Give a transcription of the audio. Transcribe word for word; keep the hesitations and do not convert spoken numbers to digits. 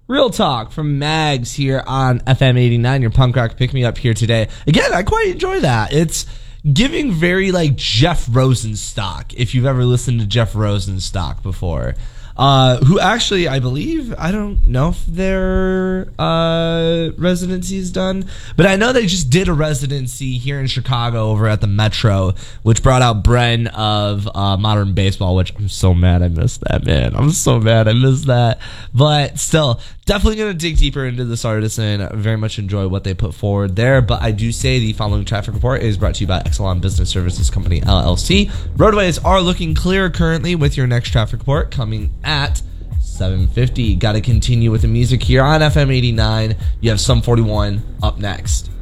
Real talk from Mags here on F M eighty-nine, your punk rock pick me up here today. Again, I quite enjoy that. It's giving very like Jeff Rosenstock, if you've ever listened to Jeff Rosenstock before. Uh, who actually, I believe, I don't know if their uh, residency is done, but I know they just did a residency here in Chicago over at the Metro, which brought out Bren of uh, Modern Baseball, which I'm so mad I missed that, man. I'm so mad I missed that. But still, definitely going to dig deeper into this artist and very much enjoy what they put forward there. But I do say the following traffic report is brought to you by Exelon Business Services Company, L L C. Roadways are looking clear currently with your next traffic report coming at seven fifty. Got to continue with the music here on F M eighty-nine. You have Sum forty-one up next.